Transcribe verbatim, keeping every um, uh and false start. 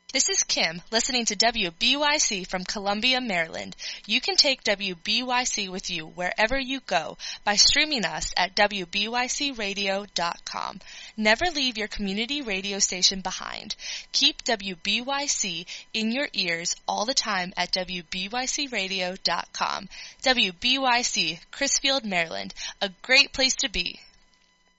This is Kim, listening to W B Y C from Columbia, Maryland. You can take W B Y C with you wherever you go by streaming us at W B Y C radio dot com. Never leave your community radio station behind. Keep W B Y C in your ears all the time at W B Y C radio dot com. W B Y C, Crisfield, Maryland, a great place to be.